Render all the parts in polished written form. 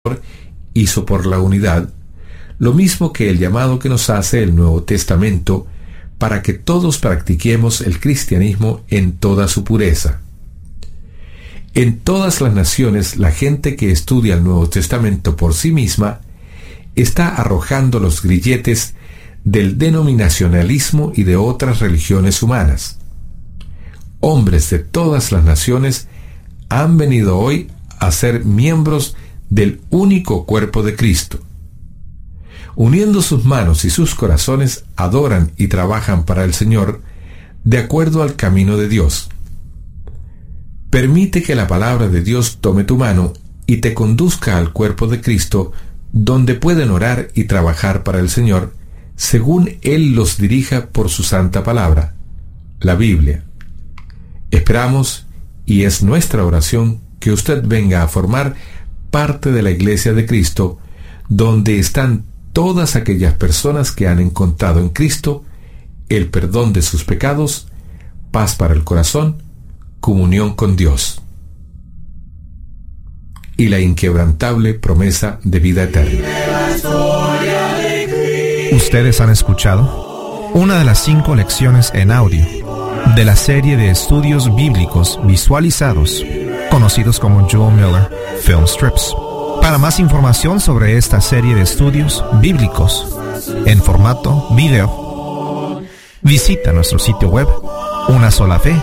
hizo por la unidad, lo mismo que el llamado que nos hace el Nuevo Testamento para que todos practiquemos el cristianismo en toda su pureza. En todas las naciones, la gente que estudia el Nuevo Testamento por sí misma está arrojando los grilletes del denominacionalismo y de otras religiones humanas. Hombres de todas las naciones han venido hoy a ser miembros del único cuerpo de Cristo. Uniendo sus manos y sus corazones, adoran y trabajan para el Señor de acuerdo al camino de Dios. Permite que la palabra de Dios tome tu mano y te conduzca al cuerpo de Cristo, donde pueden orar y trabajar para el Señor, según Él los dirija por su santa palabra, la Biblia. Esperamos, y es nuestra oración, que usted venga a formar parte de la Iglesia de Cristo, donde están todas aquellas personas que han encontrado en Cristo el perdón de sus pecados, paz para el corazón, comunión con Dios y la inquebrantable promesa de vida eterna. Ustedes han escuchado una de las 5 lecciones en audio de la serie de estudios bíblicos visualizados, conocidos como Joel Miller Film Strips. Para más información sobre esta serie de estudios bíblicos en formato video, visita nuestro sitio web unasolafe.org.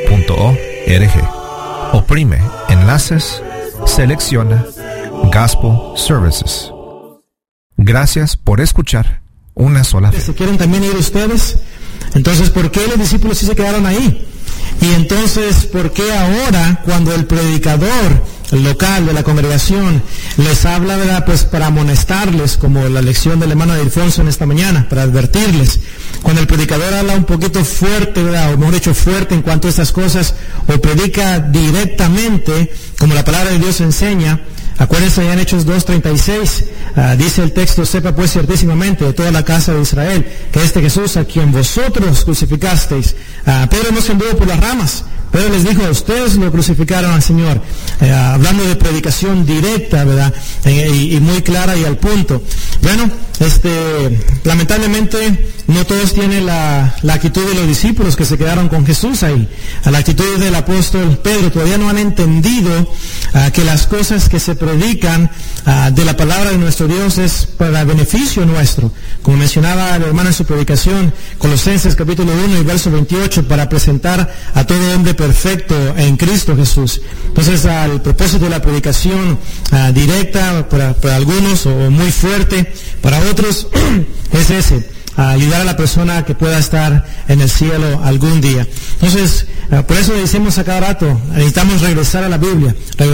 Oprime enlaces, selecciona Gospel Services. Gracias por escuchar Una Sola Fe. ¿Se quieren también ir ustedes? Entonces, ¿por qué los discípulos sí se quedaron ahí? Y entonces, ¿por qué ahora, cuando el predicador local de la congregación les habla, ¿verdad?, pues para amonestarles, como la lección del hermano Ildefonso en esta mañana, para advertirles? Cuando el predicador habla un poquito fuerte, ¿verdad?, o mejor dicho, fuerte en cuanto a estas cosas, o predica directamente, como la palabra de Dios enseña. Acuérdense allá en Hechos 2:36, dice el texto: sepa pues ciertísimamente de toda la casa de Israel, que este Jesús a quien vosotros crucificasteis. Pedro no se anduvo por las ramas. Pedro les dijo: ustedes lo crucificaron al Señor. Hablando de predicación directa, ¿verdad? Y muy clara y al punto. Bueno, lamentablemente no todos tienen la actitud de los discípulos que se quedaron con Jesús ahí. La actitud del apóstol Pedro. Todavía no han entendido que las cosas que se predican de la palabra de nuestro Dios es para beneficio nuestro. Como mencionaba el hermano en su predicación, Colosenses capítulo 1 y verso 28, para presentar a todo hombre perfecto en Cristo Jesús. Entonces, el propósito de la predicación directa para algunos, o muy fuerte para otros, es ese: ayudar a la persona que pueda estar en el cielo algún día. Entonces, por eso decimos a cada rato, necesitamos regresar a la Biblia,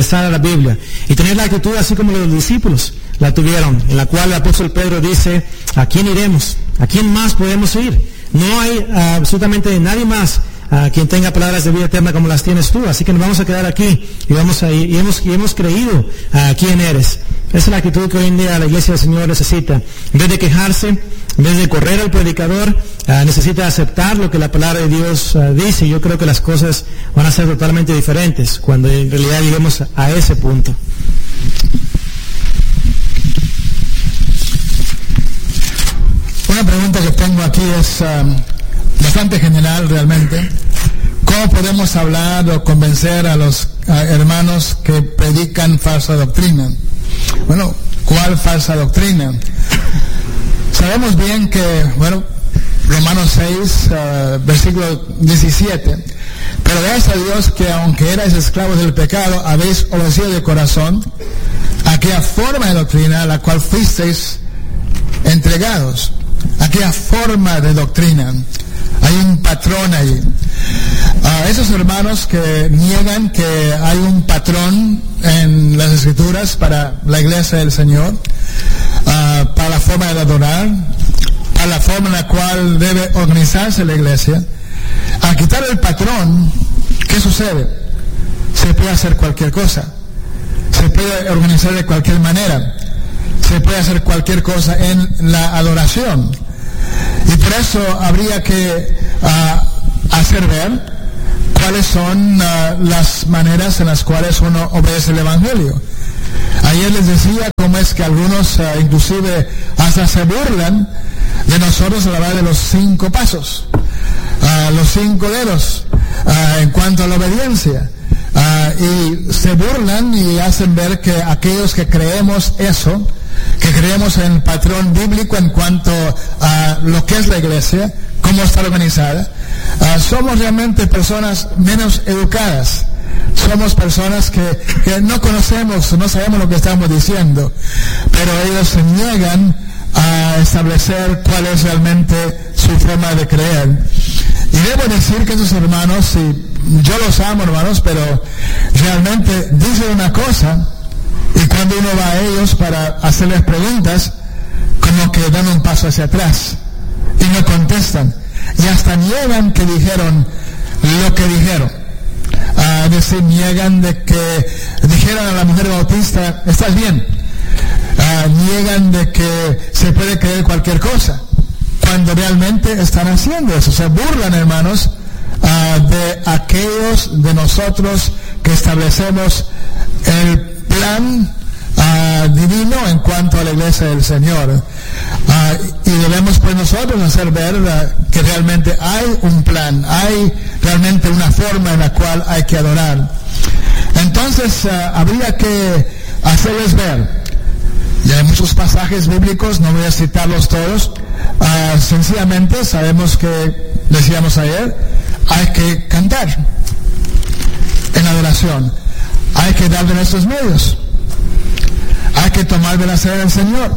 y tener la actitud así como los discípulos la tuvieron, en la cual el apóstol Pedro dice: ¿a quién iremos? ¿A quién más podemos ir? No hay absolutamente nadie más quien tenga palabras de vida eterna como las tienes tú, así que nos vamos a quedar aquí y hemos creído quién eres. Esa es la actitud que hoy en día la Iglesia del Señor necesita. En vez de quejarse, en vez de correr al predicador, necesita aceptar lo que la palabra de Dios dice. Yo creo que las cosas van a ser totalmente diferentes cuando en realidad lleguemos a ese punto. Una pregunta que tengo aquí es bastante general realmente. ¿Cómo podemos hablar o convencer a los hermanos que predican falsa doctrina? Bueno, ¿cuál falsa doctrina? Sabemos bien que, Romanos 6, versículo 17, pero gracias a Dios que aunque erais esclavos del pecado, habéis obedecido de corazón a aquella forma de doctrina a la cual fuisteis entregados, aquella forma de doctrina. Hay un patrón ahí. Esos hermanos que niegan que hay un patrón en las Escrituras para la iglesia del Señor, para la forma de adorar, para la forma en la cual debe organizarse la iglesia, al quitar el patrón, ¿qué sucede? Se puede hacer cualquier cosa, se puede organizar de cualquier manera, se puede hacer cualquier cosa en la adoración. Y por eso habría que hacer ver cuáles son las maneras en las cuales uno obedece el Evangelio. Ayer les decía cómo es que algunos inclusive hasta se burlan de nosotros a la hora de los 5 pasos, los 5 dedos, en cuanto a la obediencia. Y se burlan y hacen ver que aquellos que creemos eso, que creemos en el patrón bíblico en cuanto a lo que es la iglesia, cómo está organizada, somos realmente personas menos educadas. Somos personas que no conocemos, no sabemos lo que estamos diciendo, pero ellos se niegan a establecer cuál es realmente su forma de creer. Y debo decir que esos hermanos, y yo los amo, hermanos, pero realmente dicen una cosa, y cuando uno va a ellos para hacerles preguntas, como que dan un paso hacia atrás y no contestan, y hasta niegan que dijeron lo que dijeron. Es decir, niegan de que dijeron a la mujer bautista, estás bien. Niegan de que se puede creer cualquier cosa, cuando realmente están haciendo eso. Se burlan, hermanos, de aquellos de nosotros que establecemos el plan divino en cuanto a la iglesia del Señor. Y debemos pues nosotros hacer ver que realmente hay un plan, hay realmente una forma en la cual hay que adorar. Entonces habría que hacerles ver, ya hay muchos pasajes bíblicos, no voy a citarlos todos, sencillamente sabemos que, decíamos ayer, hay que cantar en adoración, hay que dar de nuestros medios, hay que tomar de la cena del Señor,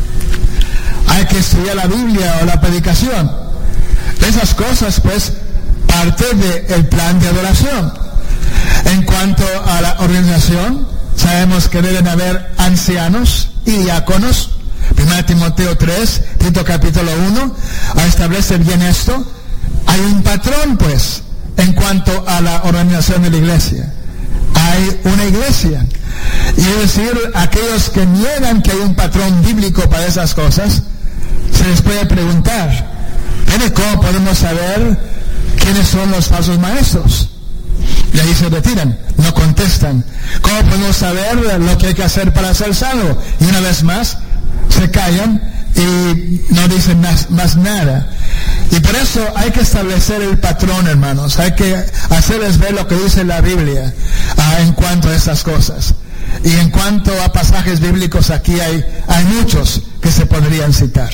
hay que estudiar la Biblia o la predicación. Esas cosas pues parte del plan de adoración. En cuanto a la organización, sabemos que deben haber ancianos y diáconos. 1 Timoteo 3, Tito capítulo 1, establece bien esto. Hay un patrón pues en cuanto a la organización de la iglesia. Hay una iglesia. Y es decir, aquellos que niegan que hay un patrón bíblico para esas cosas, se les puede preguntar, ¿cómo podemos saber quiénes son los falsos maestros? Y ahí se retiran, no contestan. ¿Cómo podemos saber lo que hay que hacer para ser salvo? Y una vez más, se callan y no dicen más nada. Y por eso hay que establecer el patrón, hermanos. Hay que hacerles ver lo que dice la Biblia en cuanto a estas cosas. Y en cuanto a pasajes bíblicos, aquí hay muchos que se podrían citar.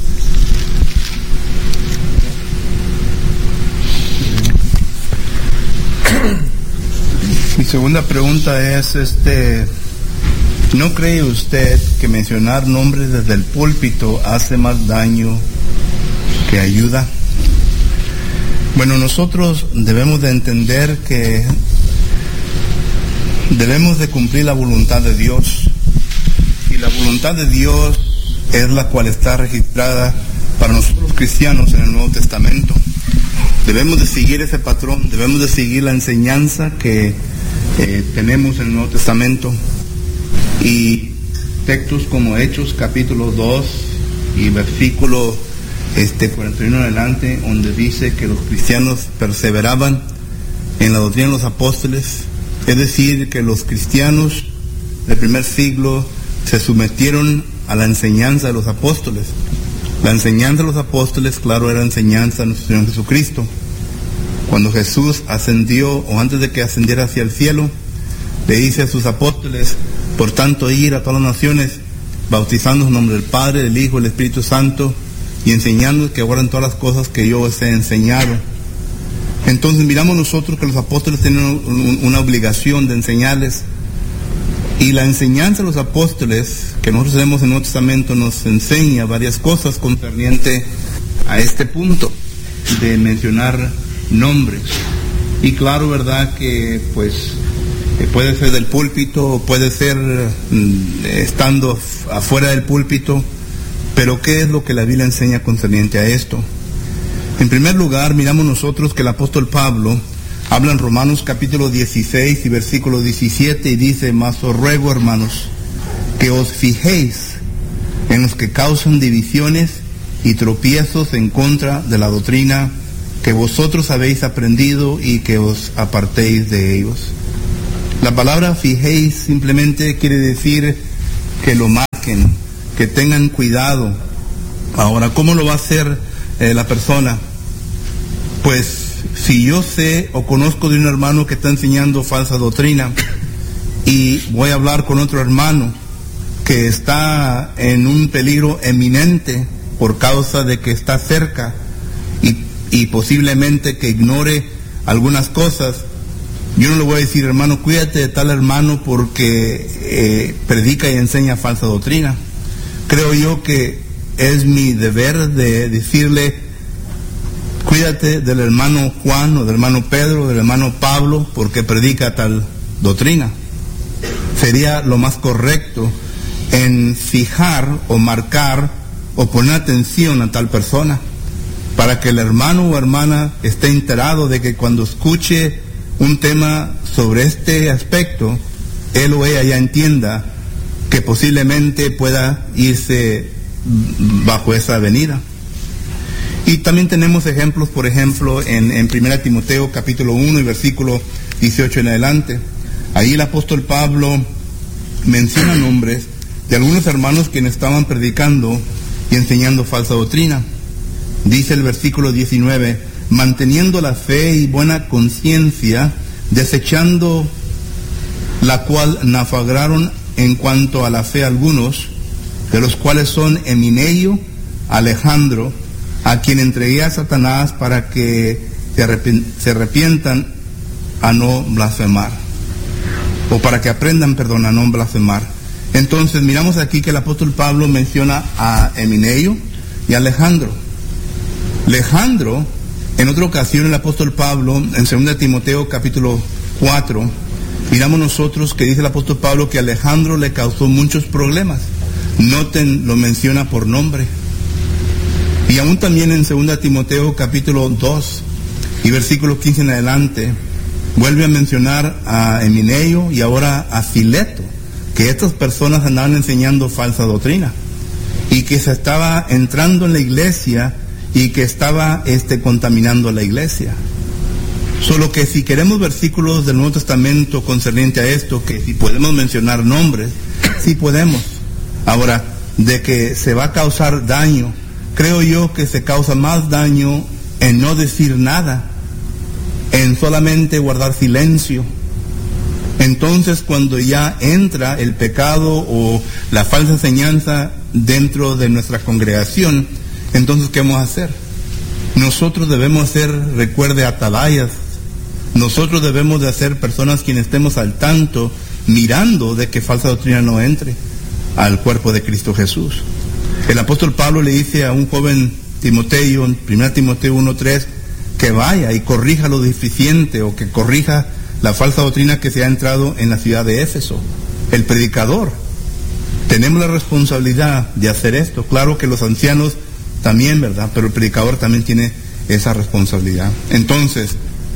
Mi segunda pregunta es, ¿no cree usted que mencionar nombres desde el púlpito hace más daño que ayuda? Bueno, nosotros debemos de entender que debemos de cumplir la voluntad de Dios, y la voluntad de Dios es la cual está registrada para nosotros los cristianos en el Nuevo Testamento. Debemos de seguir ese patrón, debemos de seguir la enseñanza que tenemos en el Nuevo Testamento, y textos como Hechos capítulo 2 y versículo 41 en adelante, donde dice que los cristianos perseveraban en la doctrina de los apóstoles, es decir, que los cristianos del primer siglo se sometieron a la enseñanza de los apóstoles. La enseñanza de los apóstoles, claro, era enseñanza de nuestro Señor Jesucristo. Cuando Jesús ascendió, o antes de que ascendiera hacia el cielo, le dice a sus apóstoles, por tanto, ir a todas las naciones, bautizando en nombre del Padre, del Hijo y del Espíritu Santo, y enseñándoles que guarden todas las cosas que yo os he enseñado. Entonces miramos nosotros que los apóstoles tienen una obligación de enseñarles, y la enseñanza de los apóstoles que nosotros tenemos en el Nuevo Testamento nos enseña varias cosas concerniente a este punto de mencionar nombres. Y claro, verdad que pues puede ser del púlpito, puede ser estando afuera del púlpito, pero ¿qué es lo que la Biblia enseña concerniente a esto? En primer lugar, miramos nosotros que el apóstol Pablo habla en Romanos capítulo 16 y versículo 17, y dice, mas os ruego, hermanos, que os fijéis en los que causan divisiones y tropiezos en contra de la doctrina que vosotros habéis aprendido, y que os apartéis de ellos. La palabra fijéis simplemente quiere decir que lo marquen, que tengan cuidado. Ahora, ¿cómo lo va a hacer la persona? Pues si yo sé o conozco de un hermano que está enseñando falsa doctrina y voy a hablar con otro hermano que está en un peligro eminente por causa de que está cerca y posiblemente que ignore algunas cosas, yo no le voy a decir, hermano, cuídate de tal hermano porque predica y enseña falsa doctrina. Creo yo que es mi deber de decirle, cuídate del hermano Juan o del hermano Pedro o del hermano Pablo porque predica tal doctrina. Sería lo más correcto en fijar o marcar o poner atención a tal persona para que el hermano o hermana esté enterado de que cuando escuche un tema sobre este aspecto, él o ella ya entienda que posiblemente pueda irse bajo esa avenida. Y también tenemos ejemplos, por ejemplo, en 1 Timoteo capítulo 1 y versículo 18 en adelante. Ahí el apóstol Pablo menciona nombres de algunos hermanos quienes estaban predicando y enseñando falsa doctrina. Dice el versículo 19, manteniendo la fe y buena conciencia, desechando la cual naufragaron en cuanto a la fe algunos, de los cuales son Emineo, Alejandro, a quien entregué a Satanás para que se arrepientan a no blasfemar, o para que aprendan, a no blasfemar. Entonces miramos aquí que el apóstol Pablo menciona a Emineo y a Alejandro. Alejandro, en otra ocasión el apóstol Pablo, en 2 Timoteo capítulo 4, miramos nosotros que dice el apóstol Pablo que Alejandro le causó muchos problemas. Noten, lo menciona por nombre. Y aún también en 2 Timoteo capítulo 2 y versículo 15 en adelante, vuelve a mencionar a Emineo y ahora a Fileto, que estas personas andaban enseñando falsa doctrina y que se estaba entrando en la iglesia y que estaba contaminando a la iglesia. Solo que si queremos versículos del Nuevo Testamento concerniente a esto, que si podemos mencionar nombres, sí podemos. Ahora, de que se va a causar daño, creo yo que se causa más daño en no decir nada, en solamente guardar silencio. Entonces, cuando ya entra el pecado o la falsa enseñanza dentro de nuestra congregación, entonces, ¿qué vamos a hacer? Nosotros debemos ser, recuerde, atalayas. Nosotros debemos de ser personas quienes estemos al tanto, mirando de que falsa doctrina no entre al cuerpo de Cristo Jesús. El apóstol Pablo le dice a un joven Timoteo, en 1 Timoteo 1:3, que vaya y corrija lo deficiente o que corrija la falsa doctrina que se ha entrado en la ciudad de Éfeso. El predicador, tenemos la responsabilidad de hacer esto. Claro que los ancianos también, ¿verdad? Pero el predicador también tiene esa responsabilidad. Entonces,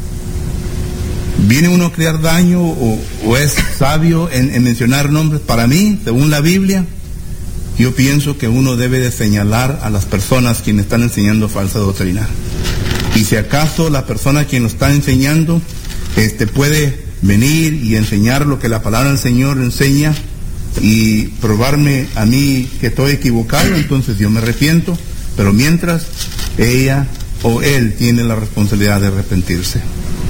¿viene uno a crear daño o es sabio en mencionar nombres? Para mí, según la Biblia, yo pienso que uno debe de señalar a las personas quienes están enseñando falsa doctrina. Y si acaso la persona quien lo está enseñando puede venir y enseñar lo que la palabra del Señor enseña y probarme a mí que estoy equivocado, entonces yo me arrepiento, pero mientras ella o él tiene la responsabilidad de arrepentirse.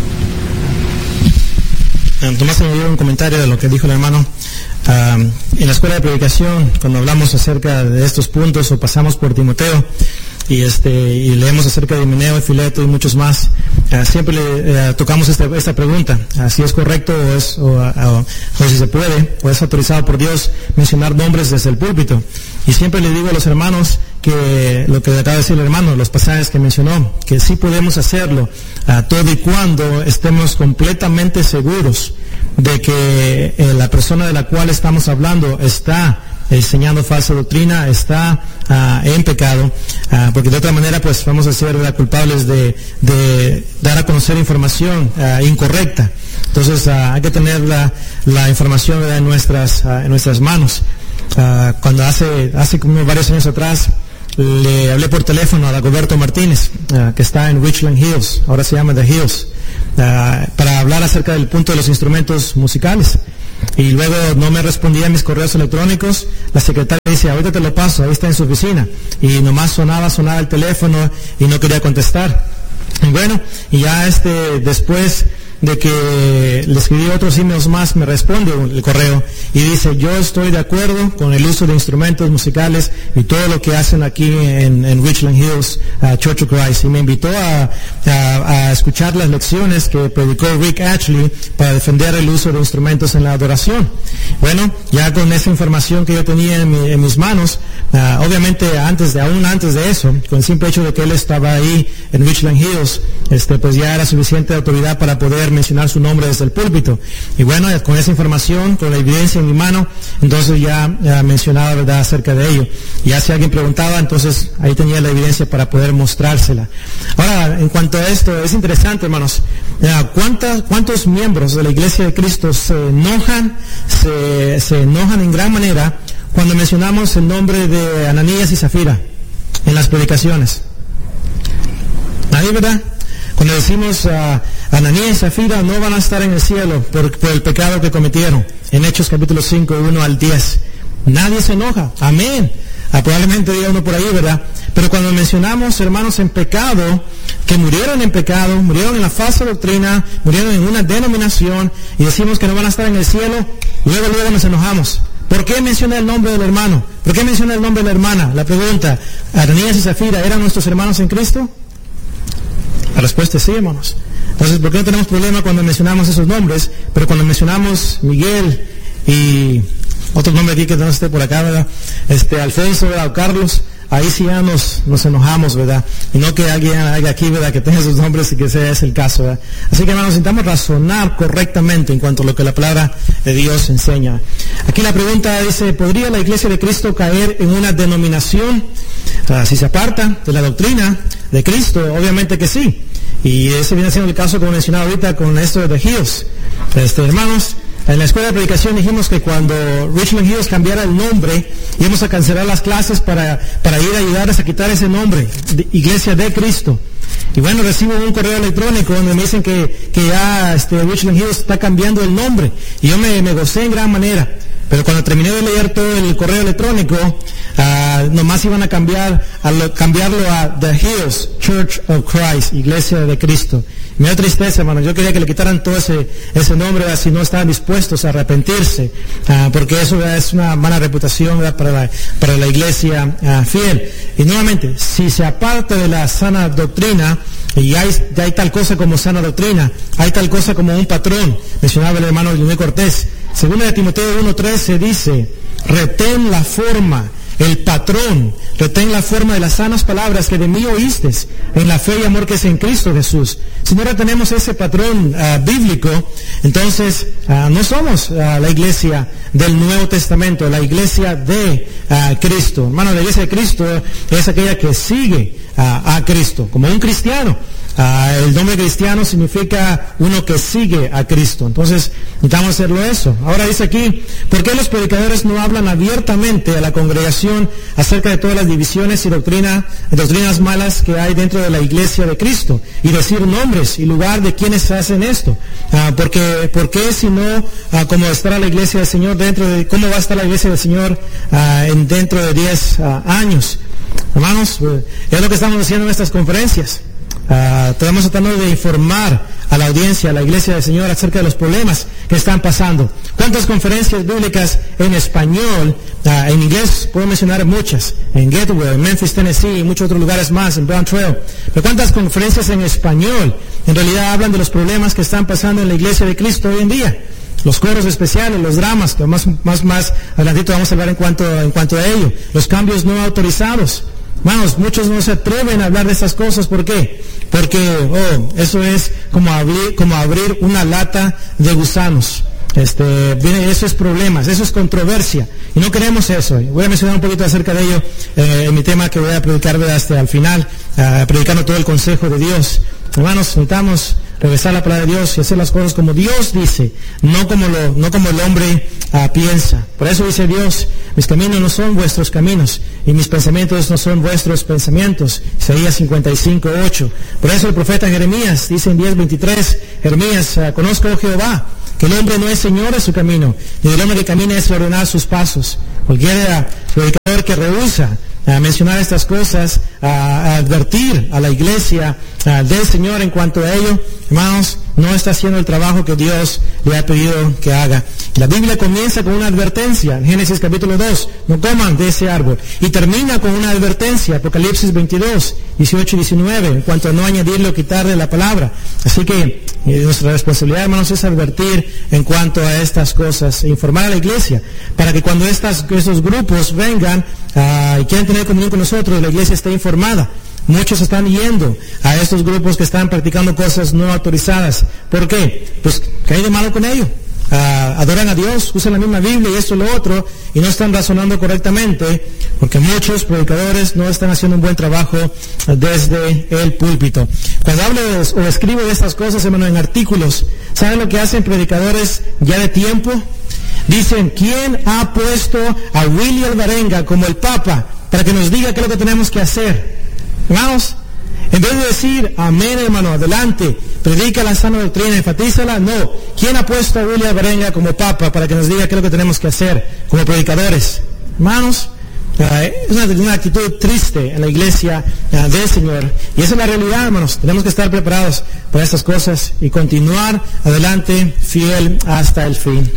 Tomás me dio un comentario de lo que dijo el hermano. En la escuela de predicación, cuando hablamos acerca de estos puntos o pasamos por Timoteo y leemos acerca de Emineo y Fileto y muchos más, siempre le tocamos esta pregunta, si es correcto o si se puede o es autorizado por Dios mencionar nombres desde el púlpito. Y siempre le digo a los hermanos que lo que acaba de decir el hermano, los pasajes que mencionó, que sí podemos hacerlo, todo y cuando estemos completamente seguros de que la persona de la cual estamos hablando está enseñando falsa doctrina, está en pecado, porque de otra manera pues vamos a ser culpables de dar a conocer información incorrecta. Entonces hay que tener la información en nuestras manos. Cuando hace como varios años atrás le hablé por teléfono a Dagoberto Martínez, que está en Richland Hills, ahora se llama The Hills, para hablar acerca del punto de los instrumentos musicales. Y luego no me respondía a mis correos electrónicos. La secretaria dice, ahorita te lo paso, ahí está en su oficina. Y nomás sonaba el teléfono y no quería contestar. Y bueno, y ya después de que le escribí otros emails más, me responde el correo y dice, yo estoy de acuerdo con el uso de instrumentos musicales y todo lo que hacen aquí en Richland Hills Church of Christ. Y me invitó a escuchar las lecciones que predicó Rick Ashley para defender el uso de instrumentos en la adoración. Bueno, ya con esa información que yo tenía en mis manos, obviamente aún antes de eso, con el simple hecho de que él estaba ahí en Richland Hills, pues ya era suficiente autoridad para poder mencionar su nombre desde el púlpito. Y bueno, con esa información, con la evidencia en mi mano, entonces ya mencionaba, ¿verdad?, acerca de ello. Ya si alguien preguntaba, entonces ahí tenía la evidencia para poder mostrársela. Ahora, en cuanto a esto, es interesante, hermanos, ¿cuántos miembros de la Iglesia de Cristo se enojan en gran manera cuando mencionamos el nombre de Ananías y Zafira en las predicaciones? Nadie, ¿verdad? Cuando decimos Ananías y Zafira no van a estar en el cielo por el pecado que cometieron, en Hechos capítulo 5, 1 al 10. Nadie se enoja. Amén. Probablemente diga uno por ahí, ¿verdad? Pero cuando mencionamos hermanos en pecado, que murieron en pecado, murieron en la falsa doctrina, murieron en una denominación, y decimos que no van a estar en el cielo, luego nos enojamos. ¿Por qué menciona el nombre del hermano? ¿Por qué menciona el nombre de la hermana? La pregunta, ¿Ananías y Zafira eran nuestros hermanos en Cristo? La respuesta es sí, hermanos. Entonces, ¿por qué no tenemos problema cuando mencionamos esos nombres? Pero cuando mencionamos Miguel y otro nombre aquí que no esté por acá, ¿verdad? Alfonso, ¿verdad?, o Carlos, ahí sí ya nos enojamos, ¿verdad? Y no que alguien haya aquí, ¿verdad?, que tenga esos nombres y que sea ese el caso, ¿verdad? Así que, hermanos, intentamos razonar correctamente en cuanto a lo que la palabra de Dios enseña. Aquí la pregunta dice, ¿podría la Iglesia de Cristo caer en una denominación si se aparta de la doctrina de Cristo? Obviamente que sí. Y ese viene siendo el caso, como mencionaba ahorita, con esto de The Hills. Hermanos, en la escuela de predicación dijimos que cuando Richland Hills cambiara el nombre, íbamos a cancelar las clases para ir a ayudarles a quitar ese nombre, Iglesia de Cristo. Y bueno, recibo un correo electrónico donde me dicen que ya Richland Hills está cambiando el nombre. Y yo me gocé en gran manera. Pero cuando terminé de leer todo el correo electrónico, nomás iban a cambiarlo a The Hills Church of Christ, Iglesia de Cristo. Me da tristeza, hermano. Yo quería que le quitaran todo ese nombre, si no estaban dispuestos a arrepentirse, porque eso es una mala reputación, ¿verdad?, para la iglesia fiel. Y nuevamente, si se aparta de la sana doctrina, y hay tal cosa como sana doctrina, hay tal cosa como un patrón, mencionaba el hermano Leonel Cortés. Según de Timoteo 1:13 dice, retén la forma, el patrón, retén la forma de las sanas palabras que de mí oíste, en la fe y amor que es en Cristo Jesús. Si no retenemos ese patrón bíblico, entonces no somos la iglesia del Nuevo Testamento, la iglesia de Cristo. Hermano, la iglesia de Cristo es aquella que sigue a Cristo, como un cristiano. El nombre cristiano significa uno que sigue a Cristo. Entonces, necesitamos hacerlo eso. Ahora dice aquí, ¿por qué los predicadores no hablan abiertamente a la congregación acerca de todas las divisiones y doctrinas malas que hay dentro de la iglesia de Cristo? Y decir nombres y lugar de quienes hacen esto. ¿Por qué si no, cómo estará la iglesia del Señor cómo va a estar la iglesia del Señor dentro de 10 años? Hermanos, es lo que estamos haciendo en estas conferencias. Estamos tratando de informar a la audiencia, a la iglesia del Señor, acerca de los problemas que están pasando. ¿Cuántas conferencias bíblicas en español? En inglés puedo mencionar muchas, en Gateway, en Memphis, Tennessee, y muchos otros lugares más, en Brown Trail. Pero ¿cuántas conferencias en español en realidad hablan de los problemas que están pasando en la iglesia de Cristo hoy en día? Los coros especiales, los dramas, que más adelantito vamos a hablar en cuanto a ello. Los cambios no autorizados. Hermanos, muchos no se atreven a hablar de estas cosas. ¿Por qué? Porque eso es como abrir una lata de gusanos. Eso es problemas, eso es controversia. Y no queremos eso. Voy a mencionar un poquito acerca de ello en mi tema que voy a predicar hasta al final, predicando todo el consejo de Dios. Hermanos, necesitamos regresar a la palabra de Dios y hacer las cosas como Dios dice, no como el hombre piensa. Por eso dice Dios, mis caminos no son vuestros caminos y mis pensamientos no son vuestros pensamientos. Isaías 55:8. Por eso el profeta Jeremías dice en 10:23, Jeremías, conozco, oh Jehová, que el hombre no es señor de su camino, ni el hombre que camina es ordenar sus pasos. Cualquier predicador que rehúsa a mencionar estas cosas, a advertir a la iglesia del Señor en cuanto a ello, hermanos, no está haciendo el trabajo que Dios le ha pedido que haga. La Biblia comienza con una advertencia, en Génesis capítulo 2, no coman de ese árbol, y termina con una advertencia, Apocalipsis 22, 18 y 19, en cuanto a no añadirle o quitarle la palabra. Así que nuestra responsabilidad, hermanos, es advertir en cuanto a estas cosas, e informar a la iglesia, para que cuando estos grupos vengan y quieran tener comunión con nosotros, la iglesia esté informada. Muchos están yendo a estos grupos que están practicando cosas no autorizadas. ¿Por qué? Pues, ¿qué hay de malo con ello? Adoran a Dios, usan la misma Biblia y esto y lo otro, y no están razonando correctamente, porque muchos predicadores no están haciendo un buen trabajo desde el púlpito. Cuando hablo o escribo de estas cosas, hermano, en artículos, ¿saben lo que hacen predicadores ya de tiempo? Dicen, ¿quién ha puesto a Willy Alvarenga como el Papa para que nos diga qué es lo que tenemos que hacer? Hermanos, en vez de decir, amén, hermano, adelante, predica la sana doctrina, enfatízala, no. ¿Quién ha puesto a Willy Alvarenga como Papa para que nos diga qué es lo que tenemos que hacer como predicadores? Hermanos, es una actitud triste en la iglesia del Señor. Y esa es la realidad, hermanos. Tenemos que estar preparados para estas cosas y continuar adelante fiel hasta el fin.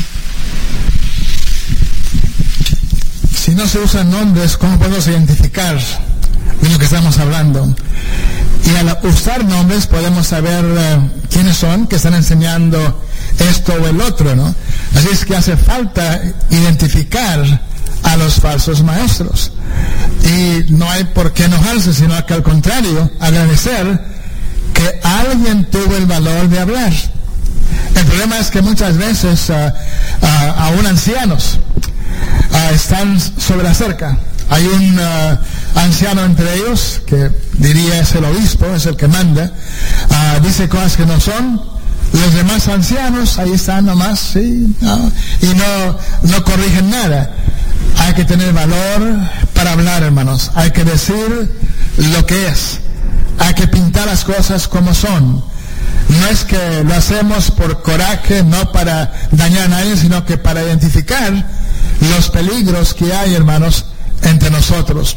Si no se usan nombres, ¿cómo podemos identificar de lo que estamos hablando? Y al usar nombres podemos saber quiénes son que están enseñando esto o el otro, ¿no? Así es que hace falta identificar a los falsos maestros. Y no hay por qué enojarse, sino que al contrario, agradecer que alguien tuvo el valor de hablar. El problema es que muchas veces aún ancianos están sobre la cerca. Hay un anciano entre ellos, que diría es el obispo, es el que manda, dice cosas que no son. Los demás ancianos ahí están nomás, sí, no, y no corrigen nada. Hay que tener valor para hablar, hermanos. Hay que decir lo que es. Hay que pintar las cosas como son. No es que lo hacemos por coraje, no para dañar a nadie, sino que para identificar los peligros que hay, hermanos, entre nosotros.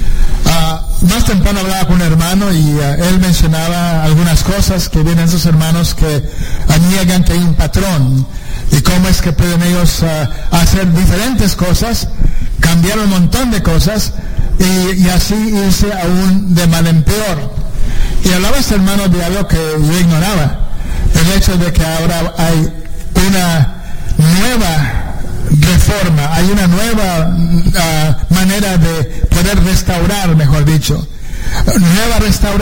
Más temprano hablaba con un hermano y él mencionaba algunas cosas que vienen esos hermanos que niegan que hay un patrón y cómo es que pueden ellos hacer diferentes cosas, cambiar un montón de cosas y así irse aún de mal en peor. Y hablaba este hermano de algo que yo ignoraba, el hecho de que ahora hay una nueva reforma, hay una nueva manera de poder restaurar, mejor dicho, nueva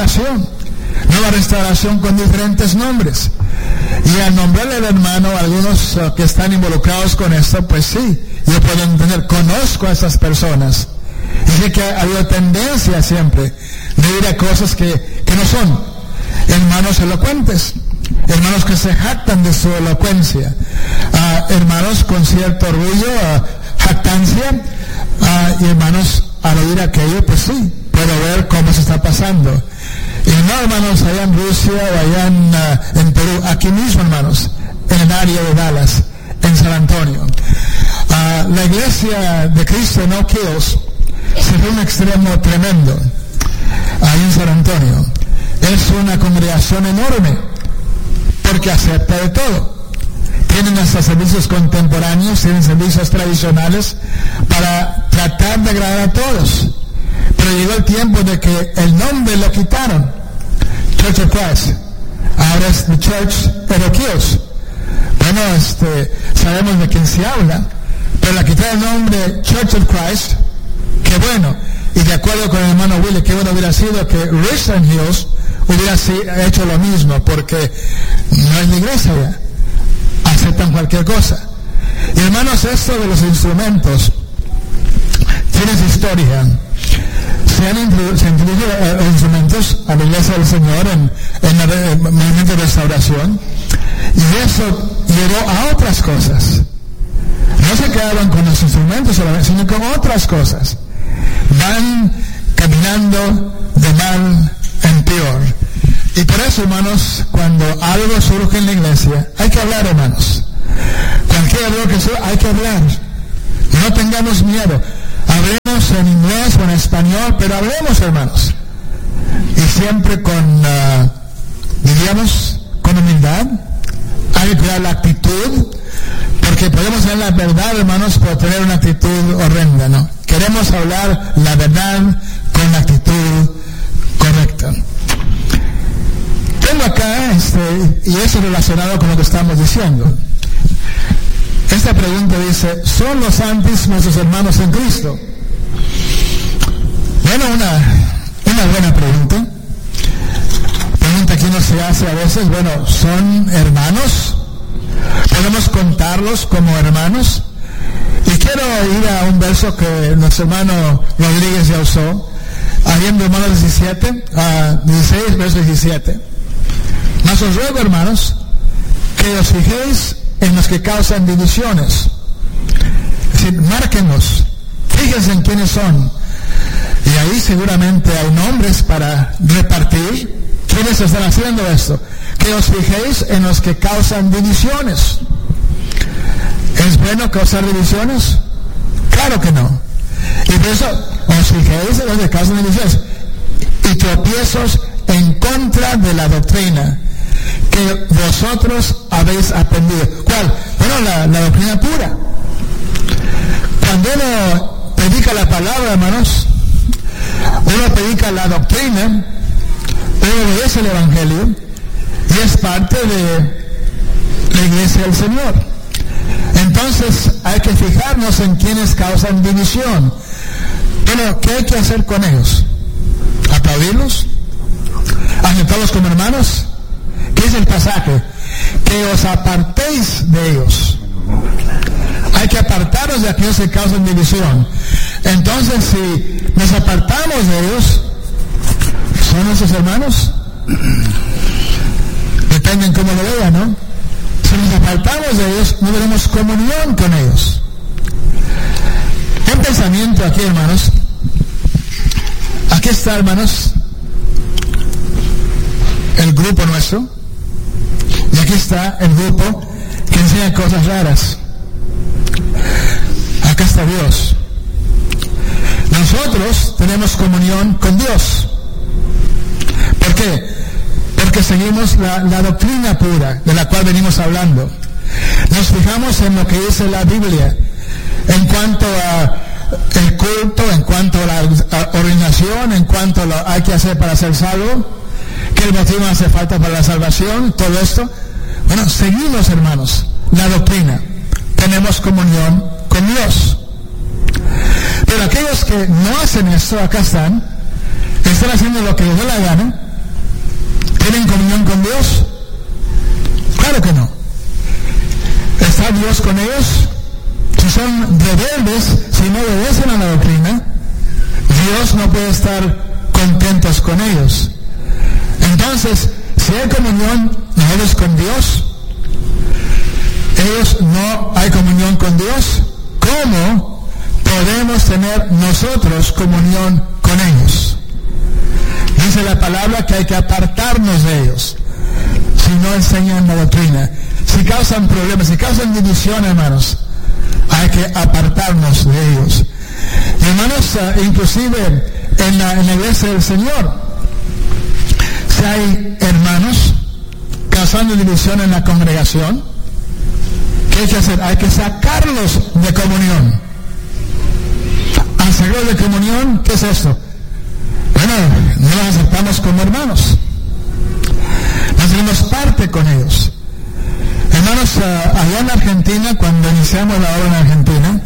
restauración con diferentes nombres. Y al nombrarle al hermano, algunos que están involucrados con esto, pues sí, yo puedo entender, conozco a esas personas. Y sé que ha habido tendencia siempre de ir a cosas que no son. Hermanos elocuentes, hermanos que se jactan de su elocuencia, hermanos con cierto orgullo, jactancia, y hermanos al oír aquello, pues sí, puedo ver cómo se está pasando. Y no, hermanos, allá en Rusia o allá en Perú, aquí mismo, hermanos, en el área de Dallas, en San Antonio. La iglesia de Cristo No Kills se fue un extremo tremendo ahí en San Antonio. Es una congregación enorme porque acepta de todo. Tienen hasta servicios contemporáneos, tienen servicios tradicionales para tratar de agradar a todos. Pero llegó el tiempo de que el nombre lo quitaron, Church of Christ. Ahora es The Church of Kills. Bueno, sabemos de quién se habla, pero la quitar el nombre Church of Christ, qué bueno. Y de acuerdo con el hermano Willie, qué bueno hubiera sido que Richland Hills hubiera hecho lo mismo, porque no es la iglesia ya, aceptan cualquier cosa. Y hermanos, esto de los instrumentos tiene su historia. se introdujeron instrumentos a la iglesia del Señor en el movimiento de restauración, y eso llevó a otras cosas. No se quedaron con los instrumentos solamente, sino con otras cosas. Van caminando de mal en peor. Y por eso, hermanos, cuando algo surge en la iglesia, hay que hablar, hermanos. Cualquier error que surja, hay que hablar. No tengamos miedo. Hablemos en inglés o en español, pero hablemos, hermanos. Y siempre con, diríamos, con humildad. Hay que cuidar la actitud, porque podemos tener la verdad, hermanos, pero tener una actitud horrenda, ¿no? Queremos hablar la verdad con la actitud correcta. Tengo acá, y eso es relacionado con lo que estamos diciendo. Esta pregunta dice, ¿son los santos nuestros hermanos en Cristo? Bueno, una buena pregunta. Pregunta que uno se hace a veces, bueno, ¿son hermanos? ¿Podemos contarlos como hermanos? Y quiero ir a un verso que nuestro hermano Rodríguez ya usó, ahí en Romanos 16, verso 17. Mas os ruego, hermanos, que os fijéis en los que causan divisiones. Es decir, márquenlos, fíjense en quiénes son. Y ahí seguramente hay nombres para repartir. ¿Quiénes están haciendo esto? Que os fijéis en los que causan divisiones. ¿Es bueno causar divisiones? Claro que no. Y por eso os fijéis en los que causan divisiones. Y tropiezos en contra de la doctrina que vosotros habéis aprendido. ¿Cuál? Bueno, la doctrina pura. Cuando uno predica la palabra, hermanos, uno predica la doctrina, uno obedece el evangelio y es parte de la iglesia del Señor. Entonces hay que fijarnos en quienes causan división. Bueno, ¿qué hay que hacer con ellos? ¿Aplaudirlos? ¿Aceptarlos como hermanos? ¿Qué es el pasaje? Que os apartéis de ellos. Hay que apartarnos de aquellos que causan división. Entonces, si nos apartamos de ellos, ¿son nuestros hermanos? Depende en cómo lo vean, ¿no? Si nos apartamos de ellos, no tenemos comunión con ellos. Un pensamiento aquí, hermanos. Aquí está, hermanos, el grupo nuestro. Y aquí está el grupo que enseña cosas raras. Acá está Dios. Nosotros tenemos comunión con Dios. ¿Por qué? Porque seguimos la doctrina pura de la cual venimos hablando. Nos fijamos en lo que dice la Biblia en cuanto a el culto, en cuanto a la ordenación, en cuanto a lo que hay que hacer para ser salvo, que el motivo hace falta para la salvación, todo esto. Bueno, seguimos, hermanos, la doctrina. Tenemos comunión con Dios. Pero aquellos que no hacen esto, acá están haciendo lo que les da la gana. ¿Tienen comunión con Dios? Claro que no. ¿Está Dios con ellos? Si son rebeldes, si no obedecen a la doctrina, Dios no puede estar contentos con ellos. Entonces, si hay comunión nosotros con Dios, ellos no hay comunión con Dios, ¿cómo podemos tener nosotros comunión con ellos? Dice la palabra que hay que apartarnos de ellos si no enseñan la doctrina. Si causan problemas, si causan división, hermanos, hay que apartarnos de ellos. Y hermanos, inclusive en la iglesia del Señor, si hay hermanos causando división en la congregación, ¿qué hay que hacer? Hay que sacarlos de comunión. Al sacarlos de comunión, ¿qué es esto? Bueno, no los aceptamos como hermanos. No hacemos parte con ellos. Hermanos, allá en Argentina, cuando iniciamos la obra en Argentina,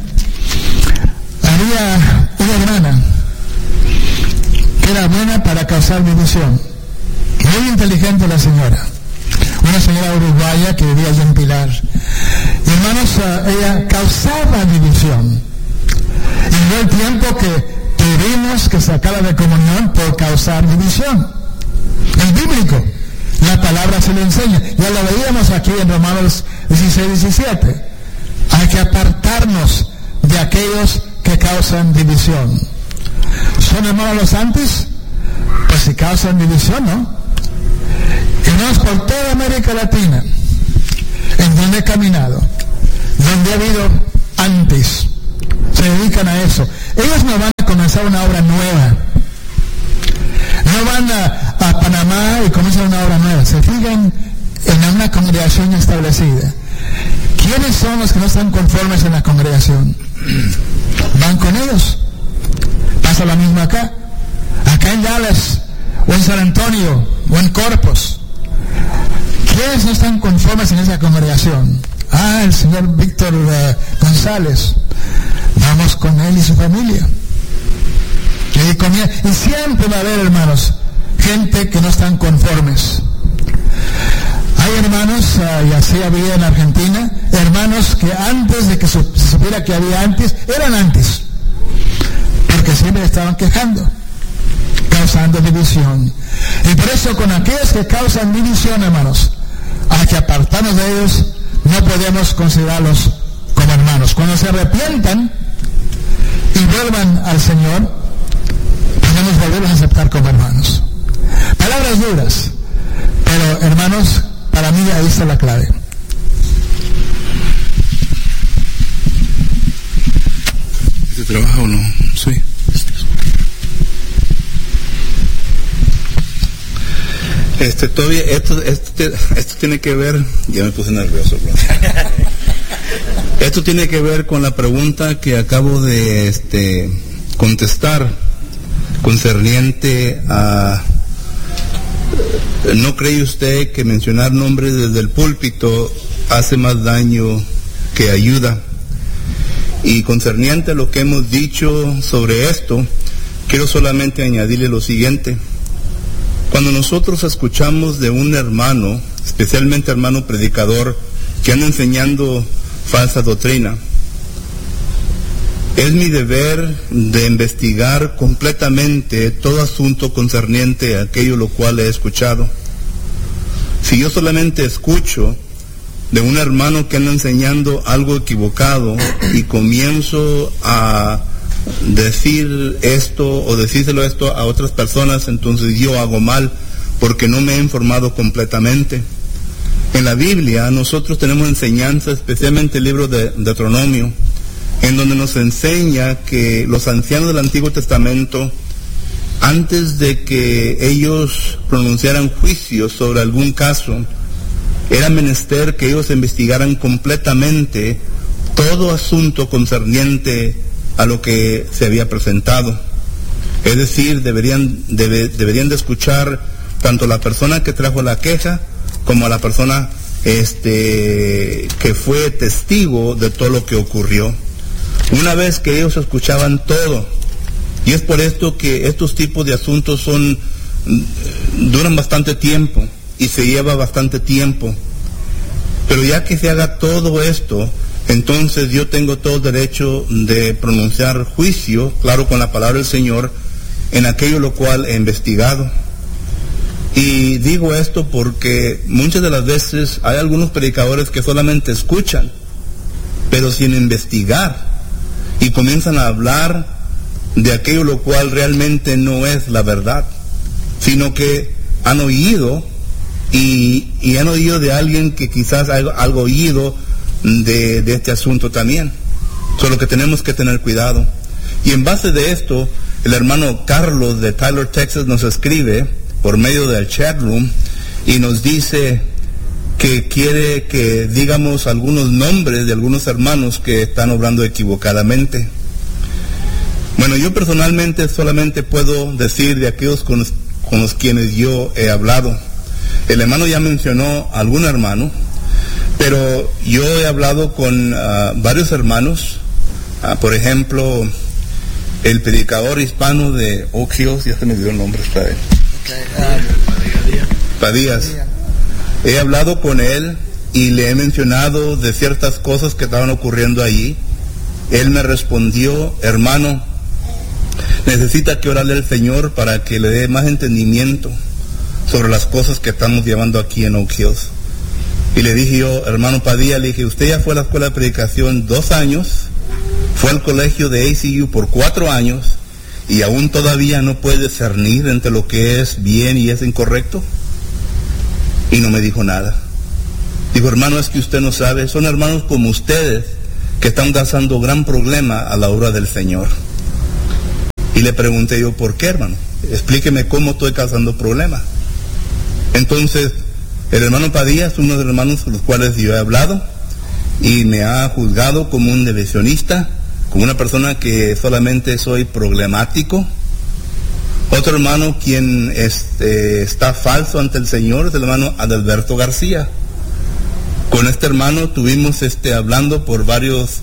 había una hermana que era buena para causar división. Muy inteligente la señora. Una señora uruguaya que vivía allí en Pilar. Y hermanos, ella causaba división. Y llegó el tiempo que vimos que sacaba de comunión por causar división. Es bíblico. La palabra se lo enseña. Ya lo veíamos aquí en Romanos 16-17. Hay que apartarnos de aquellos que causan división. ¿Son hermanos los antes? Pues si causan división, ¿no? Hermanos, por toda América Latina, en donde he caminado, donde ha habido antes, se dedican a eso. Ellos no van a comenzar una obra nueva. No van a Panamá y comienzan una obra nueva. Se fijan en una congregación establecida. ¿Quiénes son los que no están conformes en la congregación? Van con ellos. Pasa lo mismo acá. Acá en Dallas, o en San Antonio, o en Corpus. ¿Quiénes no están conformes en esa congregación? El señor Víctor González. Vamos con él y su familia. Y siempre va a haber, hermanos, gente que no están conformes. Hay hermanos, y así había en Argentina, hermanos que antes de que se supiera que había antes, eran antes. Porque siempre estaban quejando, causando división. Y por eso con aquellos que causan división, hermanos, hay que apartarnos de ellos. No podemos considerarlos como hermanos. Cuando se arrepientan y vuelvan al Señor, podemos volverlos a aceptar como hermanos. Palabras duras, pero hermanos, para mí ahí está la clave. ¿Se trabaja o no? Sí. Todavía esto tiene que ver, ya me puse nervioso, bro. Esto tiene que ver con la pregunta que acabo de contestar concerniente a ¿no cree usted que mencionar nombres desde el púlpito hace más daño que ayuda? Y concerniente a lo que hemos dicho sobre esto, quiero solamente añadirle lo siguiente. Cuando nosotros escuchamos de un hermano, especialmente hermano predicador, que anda enseñando falsa doctrina, es mi deber de investigar completamente todo asunto concerniente a aquello lo cual he escuchado. Si yo solamente escucho de un hermano que anda enseñando algo equivocado y comienzo a decir esto o decírselo esto a otras personas, entonces yo hago mal porque no me he informado completamente. En la Biblia nosotros tenemos enseñanza, especialmente el libro de Deuteronomio, en donde nos enseña que los ancianos del Antiguo Testamento, antes de que ellos pronunciaran juicios sobre algún caso, era menester que ellos investigaran completamente todo asunto concerniente a lo que se había presentado. Es decir, deberían de escuchar tanto a la persona que trajo la queja como a la persona que fue testigo de todo lo que ocurrió. Una vez que ellos escuchaban todo, y es por esto que estos tipos de asuntos duran bastante tiempo y se lleva bastante tiempo, pero ya que se haga todo esto, entonces yo tengo todo el derecho de pronunciar juicio, claro, con la palabra del Señor, en aquello lo cual he investigado. Y digo esto porque muchas de las veces hay algunos predicadores que solamente escuchan, pero sin investigar, y comienzan a hablar de aquello lo cual realmente no es la verdad, sino que han oído y han oído de alguien que quizás ha algo oído de este asunto también. Solo que tenemos que tener cuidado. Y en base de esto, el hermano Carlos de Tyler, Texas, nos escribe por medio del chat room y nos dice que quiere que digamos algunos nombres de algunos hermanos que están obrando equivocadamente. Bueno, yo personalmente solamente puedo decir de aquellos con los quienes yo he hablado. El hermano ya mencionó a algún hermano, pero yo he hablado con varios hermanos, por ejemplo, el predicador hispano de Oak Hills, ya se me dio el nombre, está ahí. Padías. He hablado con él y le he mencionado de ciertas cosas que estaban ocurriendo allí. Él me respondió: hermano, necesita que orarle al Señor para que le dé más entendimiento sobre las cosas que estamos llevando aquí en Oak Hills. Y le dije yo, hermano Padilla, le dije, usted ya fue a la escuela de predicación 2 años, fue al colegio de ACU por 4 años, y aún todavía no puede discernir entre lo que es bien y es incorrecto. Y no me dijo nada. Digo, hermano, es que usted no sabe, son hermanos como ustedes que están causando gran problema a la obra del Señor. Y le pregunté yo, ¿por qué, hermano? Explíqueme cómo estoy causando problemas. Entonces, el hermano Padilla es uno de los hermanos con los cuales yo he hablado y me ha juzgado como un divisionista, como una persona que solamente soy problemático. Otro hermano quien está falso ante el Señor es el hermano Adalberto García. Con este hermano tuvimos hablando por varios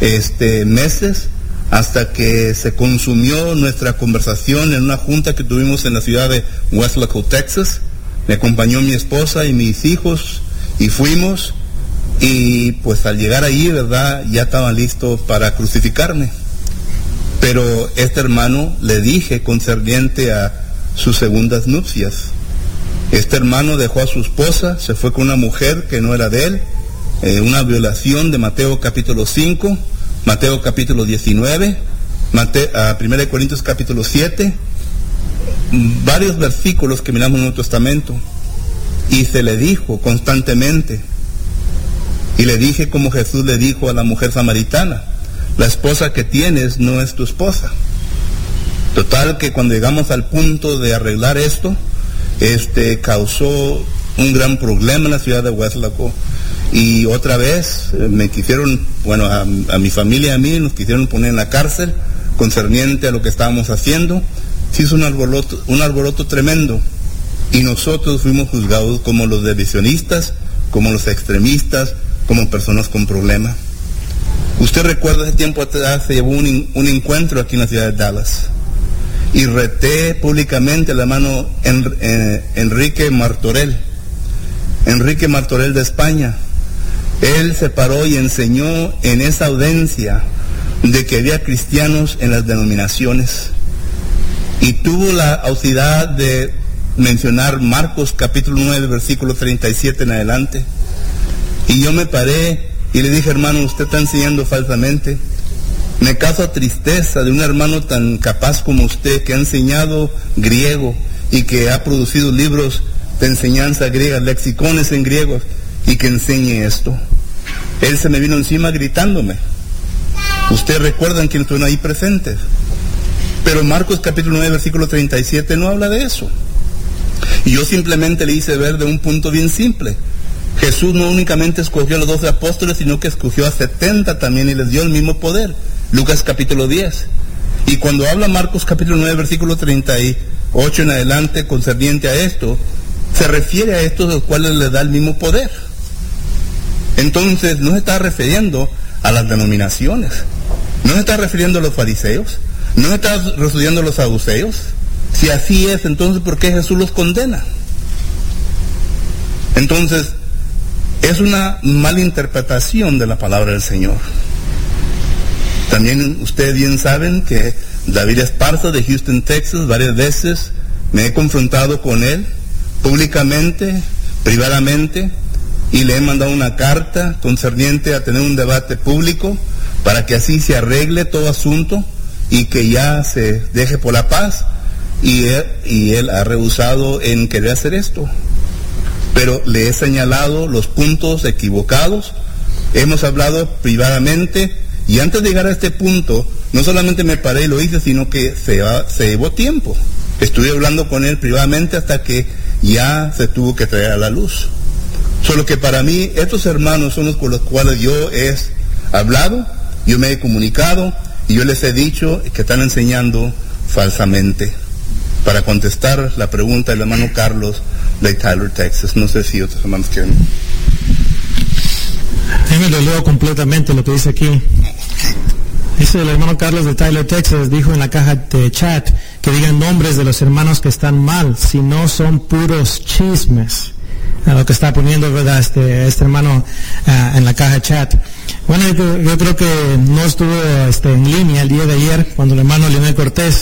meses hasta que se consumió nuestra conversación en una junta que tuvimos en la ciudad de Weslaco, Texas. Me acompañó mi esposa y mis hijos y fuimos, y pues al llegar ahí, ¿verdad?, ya estaban listos para crucificarme. Pero este hermano le dije concerniente a sus segundas nupcias. Este hermano dejó a su esposa, se fue con una mujer que no era de él, una violación de Mateo capítulo 5, Mateo capítulo 19, 1 Corintios capítulo 7, varios versículos que miramos en el Nuevo Testamento. Y se le dijo constantemente, y le dije como Jesús le dijo a la mujer samaritana, la esposa que tienes no es tu esposa. Total que cuando llegamos al punto de arreglar esto, causó un gran problema en la ciudad de Weslaco, y otra vez me quisieron, bueno, a mi familia y a mí nos quisieron poner en la cárcel concerniente a lo que estábamos haciendo. Se hizo un alboroto tremendo, y nosotros fuimos juzgados como los divisionistas, como los extremistas, como personas con problemas. Usted recuerda, hace tiempo atrás se llevó un encuentro aquí en la ciudad de Dallas, y reté públicamente al hermano Enrique Martorell de España. Él se paró y enseñó en esa audiencia de que había cristianos en las denominaciones, y tuvo la audacidad de mencionar Marcos capítulo 9 versículo 37 en adelante. Y yo me paré y le dije, hermano, usted está enseñando falsamente. Me causa tristeza de un hermano tan capaz como usted, que ha enseñado griego y que ha producido libros de enseñanza griega, lexicones en griego, y que enseñe esto. Él se me vino encima gritándome. Ustedes recuerdan que estuvieron ahí presentes. Pero Marcos capítulo 9 versículo 37 no habla de eso. Y yo simplemente le hice ver de un punto bien simple. Jesús no únicamente escogió a los 12 apóstoles, sino que escogió a 70 también y les dio el mismo poder. Lucas capítulo 10. Y cuando habla Marcos capítulo 9 versículo 38 en adelante concerniente a esto, se refiere a estos a los cuales les da el mismo poder. Entonces no se está refiriendo a las denominaciones, no se está refiriendo a los fariseos, no se está refiriendo a los saduceos. Si así es, entonces ¿por qué Jesús los condena? Entonces es una mala interpretación de la palabra del Señor. También ustedes bien saben que David Esparza de Houston, Texas, varias veces me he confrontado con él públicamente, privadamente, y le he mandado una carta concerniente a tener un debate público para que así se arregle todo asunto y que ya se deje por la paz, y él ha rehusado en querer hacer esto. Pero le he señalado los puntos equivocados, hemos hablado privadamente, y antes de llegar a este punto, no solamente me paré y lo hice, sino que se llevó tiempo. Estuve hablando con él privadamente hasta que ya se tuvo que traer a la luz. Solo que para mí, estos hermanos son los con los cuales yo he hablado, yo me he comunicado, y yo les he dicho que están enseñando falsamente. Para contestar la pregunta del hermano Carlos de Tyler, Texas. No sé si otros hermanos quieren. Déjame lo leo completamente lo que dice aquí. Dice el hermano Carlos de Tyler, Texas, dijo en la caja de chat que digan nombres de los hermanos que están mal, si no son puros chismes. A lo que está poniendo, ¿verdad?, este hermano en la caja de chat. Bueno, yo creo que no estuvo en línea el día de ayer cuando el hermano Leonel Cortés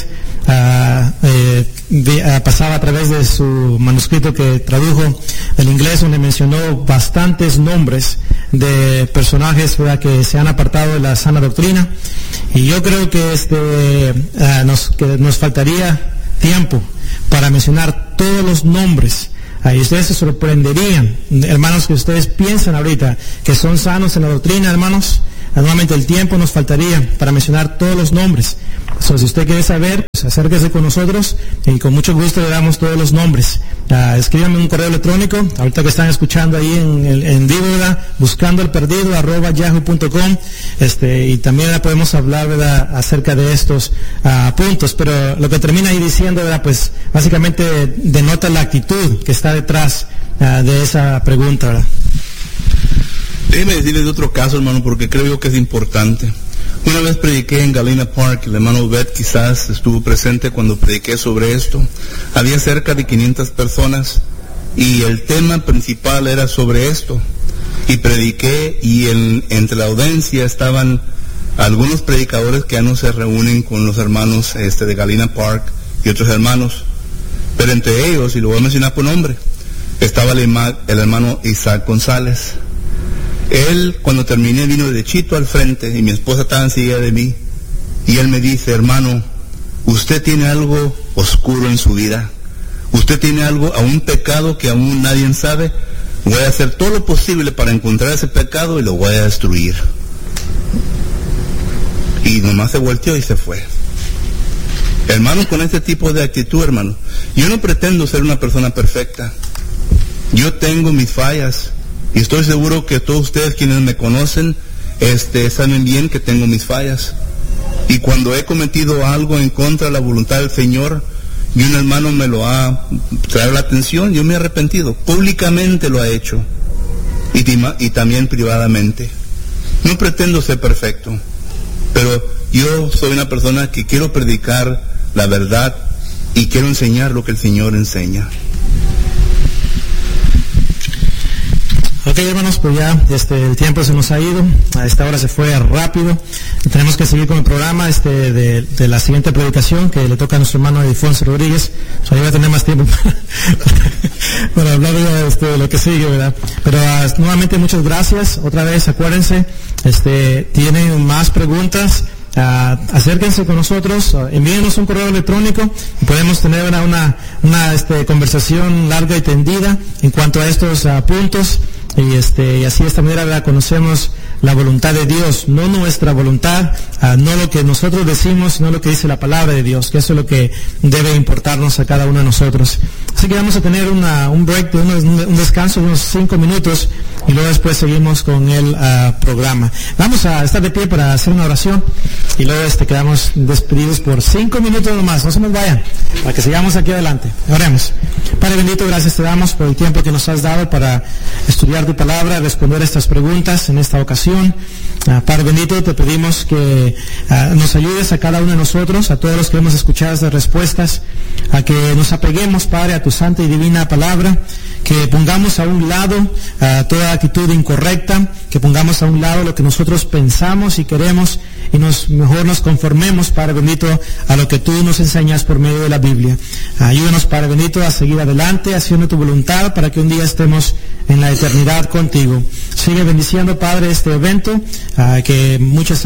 pasaba a través de su manuscrito que tradujo del inglés, donde mencionó bastantes nombres de personajes, ¿verdad?, que se han apartado de la sana doctrina. Y yo creo que nos faltaría tiempo para mencionar todos los nombres. Y ustedes se sorprenderían, hermanos, que ustedes piensan ahorita que son sanos en la doctrina, hermanos. Nuevamente el tiempo nos faltaría para mencionar todos los nombres. Si usted quiere saber, pues acérquese con nosotros y con mucho gusto le damos todos los nombres. Escríbanme un correo electrónico, ahorita que están escuchando ahí en vivo, ¿verdad?, buscando el perdido @yahoo.com, y también podemos hablar, ¿verdad?, acerca de estos puntos. Pero lo que termina ahí diciendo, ¿verdad?, pues básicamente denota la actitud que está detrás de esa pregunta, ¿verdad? Déjeme decirles de otro caso, hermano, porque creo yo que es importante. Una vez prediqué en Galena Park, el hermano Obed quizás estuvo presente cuando prediqué sobre esto. Había cerca de 500 personas y el tema principal era sobre esto. Y prediqué y entre la audiencia estaban algunos predicadores que ya no se reúnen con los hermanos de Galena Park y otros hermanos. Pero entre ellos, y lo voy a mencionar por nombre, estaba el hermano Isaac González. Él, cuando terminé, vino derechito al frente y mi esposa estaba enseguida de mí. Y él me dice: hermano, usted tiene algo oscuro en su vida. Usted tiene un pecado que aún nadie sabe. Voy a hacer todo lo posible para encontrar ese pecado y lo voy a destruir. Y nomás se volteó y se fue. Hermano, con este tipo de actitud, hermano, yo no pretendo ser una persona perfecta. Yo tengo mis fallas. Y estoy seguro que todos ustedes quienes me conocen, saben bien que tengo mis fallas. Y cuando he cometido algo en contra de la voluntad del Señor, y un hermano me lo ha traído la atención, yo me he arrepentido. Públicamente lo ha hecho. Y también privadamente. No pretendo ser perfecto. Pero yo soy una persona que quiero predicar la verdad y quiero enseñar lo que el Señor enseña. Ok, hermanos, pues ya el tiempo se nos ha ido. A esta hora se fue rápido. Y tenemos que seguir con el programa de la siguiente predicación que le toca a nuestro hermano Edifonso Rodríguez. O sea, yo voy a tener más tiempo para hablar de lo que sigue, ¿verdad? Pero nuevamente muchas gracias. Otra vez, acuérdense, tienen más preguntas. Acérquense con nosotros, envíenos un correo electrónico y podemos tener una conversación larga y tendida en cuanto a estos puntos. Y así de esta manera conocemos la voluntad de Dios, no nuestra voluntad, no lo que nosotros decimos, sino lo que dice la palabra de Dios, que eso es lo que debe importarnos a cada uno de nosotros. Así que vamos a tener un break, un descanso de unos 5 minutos y luego después seguimos con el programa. Vamos a estar de pie para hacer una oración y luego quedamos despedidos por 5 minutos nomás, no se nos vayan, para que sigamos aquí adelante. Oremos. Padre bendito, gracias te damos por el tiempo que nos has dado para estudiar tu palabra, responder estas preguntas en esta ocasión. Padre bendito, te pedimos que nos ayudes a cada uno de nosotros, a todos los que hemos escuchado estas respuestas, a que nos apeguemos, Padre, a tu santa y divina palabra, que pongamos a un lado toda actitud incorrecta, que pongamos a un lado lo que nosotros pensamos y queremos y mejor nos conformemos, Padre bendito, a lo que tú nos enseñas por medio de la Biblia. Ayúdanos, Padre bendito, a seguir adelante haciendo tu voluntad para que un día estemos en la eternidad contigo. Sigue bendiciendo, Padre, este evento, que muchas